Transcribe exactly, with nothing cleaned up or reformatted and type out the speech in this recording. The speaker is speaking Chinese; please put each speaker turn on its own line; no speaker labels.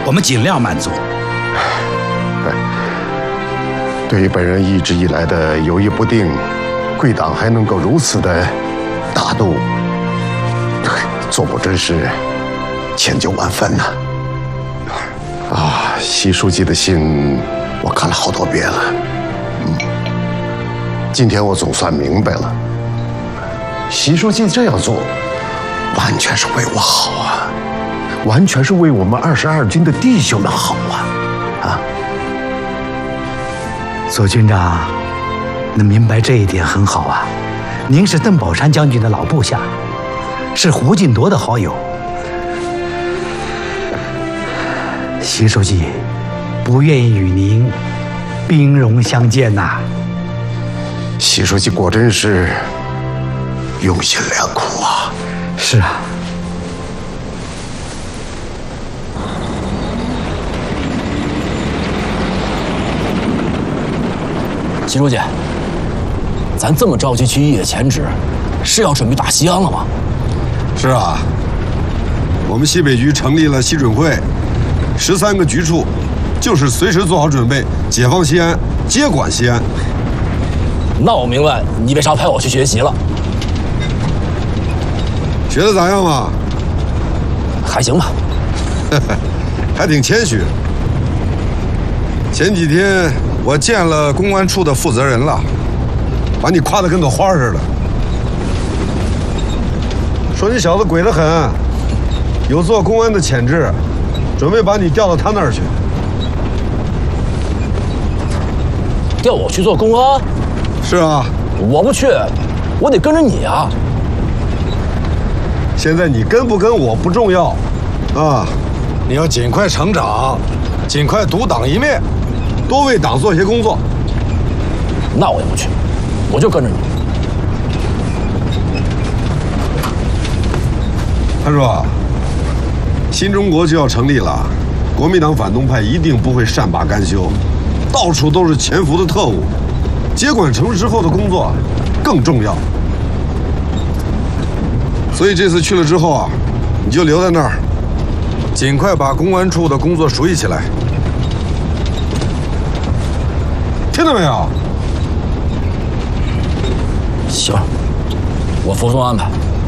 我们尽量满足。
对于本人一直以来的犹豫不定，贵党还能够如此的大度，做我真是歉疚万分呐！啊，习书记的信我看了好多遍了，嗯，今天我总算明白了，习书记这样做，完全是为我好啊，完全是为我们二十二军的弟兄们好啊！啊，
左军长能明白这一点很好啊。您是邓宝山将军的老部下，是胡锦铎的好友。习书记不愿意与您兵戎相见呐、啊。
习书记果真是用心良苦啊！
是啊。
习书记，咱这么着急去一野前指，是要准备打西安了吗？
是啊，我们西北局成立了西准会，十三个局处，就是随时做好准备，解放西安，接管西安。
那我明白你为啥派我去学习了。
学的咋样嘛？
还行吧。
还挺谦虚。前几天我见了公安处的负责人了，把你夸得跟朵花似的，说你小子鬼得很，有做公安的潜质，准备把你调到他那儿去。
调我去做公安？
是啊，
我不去，我得跟着你啊。
现在你跟不跟我不重要，啊，你要尽快成长，尽快独当一面，多为党做些工作。
那我也不去，我就跟着你。
他说，新中国就要成立了，国民党反动派一定不会善罢甘休，到处都是潜伏的特务，接管城市之后的工作更重要。所以这次去了之后啊，你就留在那儿，尽快把公安处的工作熟悉起来，听到没有？
行，我服从安排。